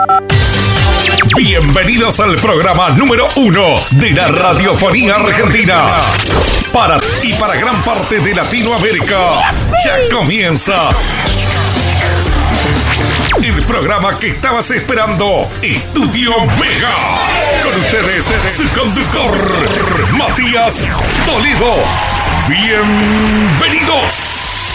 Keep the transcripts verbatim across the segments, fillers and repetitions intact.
Bienvenidos al programa número uno de la radiofonía argentina. Para y para gran parte de Latinoamérica. Ya comienza el programa que estabas esperando, Estudio Mega. Con ustedes, su conductor, Matías Toledo. Bienvenidos.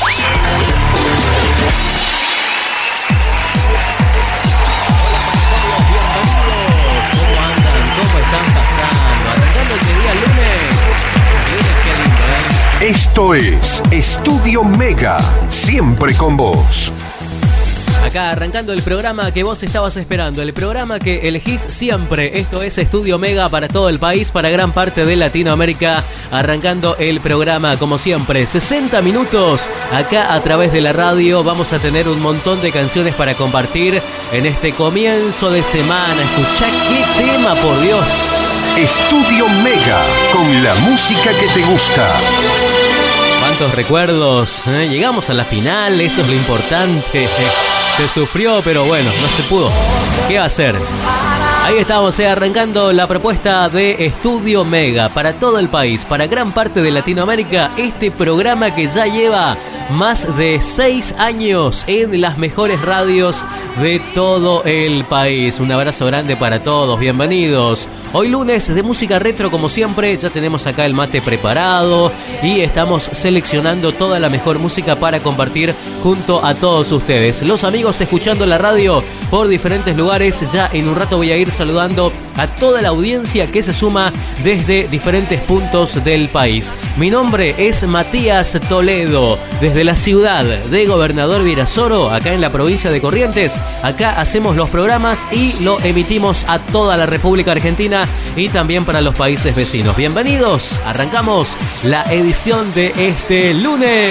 Esto es Estudio Mega, siempre con vos. Acá arrancando el programa que vos estabas esperando, el programa que elegís siempre. Esto es Estudio Mega para todo el país, para gran parte de Latinoamérica. Arrancando el programa como siempre, sesenta minutos acá a través de la radio. Vamos a tener un montón de canciones para compartir en este comienzo de semana. Escuchá qué tema, por Dios. Estudio Mega, con la música que te gusta. ¿Cuántos recuerdos? ¿Eh? Llegamos a la final, eso es lo importante. Se sufrió, pero bueno, no se pudo. ¿Qué va a hacer? Ahí estamos, eh, arrancando la propuesta de Estudio Mega para todo el país, para gran parte de Latinoamérica. Este programa que ya lleva más de seis años en las mejores radios de todo el país. Un abrazo grande para todos, bienvenidos. Hoy lunes de música retro como siempre, ya tenemos acá el mate preparado y estamos seleccionando toda la mejor música para compartir junto a todos ustedes. Los amigos escuchando la radio por diferentes lugares, ya en un rato voy a ir saludando a toda la audiencia que se suma desde diferentes puntos del país. Mi nombre es Matías Toledo, desde la ciudad de Gobernador Virasoro, acá en la provincia de Corrientes. Acá hacemos los programas y lo emitimos a toda la República Argentina y también para los países vecinos. Bienvenidos, arrancamos la edición de este lunes.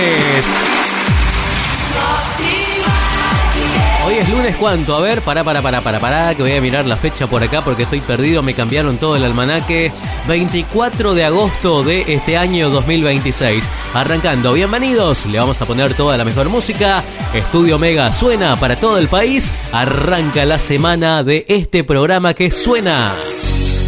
Hoy es lunes, ¿cuánto? A ver, pará, pará, pará, pará, pará, que voy a mirar la fecha por acá porque estoy perdido, me cambiaron todo el almanaque. veinticuatro de agosto de este año dos mil veintiséis. Arrancando, bienvenidos, le vamos a poner toda la mejor música. Estudio Mega suena para todo el país. Arranca la semana de este programa que suena.